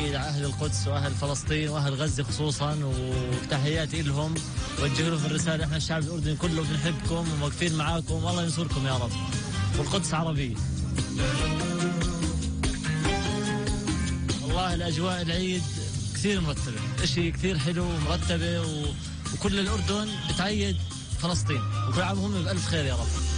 العيد على أهل القدس وأهل فلسطين وأهل غزة خصوصا، وتحياتي لهم. وجه لهم الرسالة احنا الشعب الأردني كله بنحبكم وواقفين معاكم، والله ينصركم يا رب، والقدس عربية. والله الأجواء العيد كثير مرتبة، إشي كثير حلو ومرتبة، وكل الأردن بتعيد فلسطين، وكل عام هم بألف خير يا رب.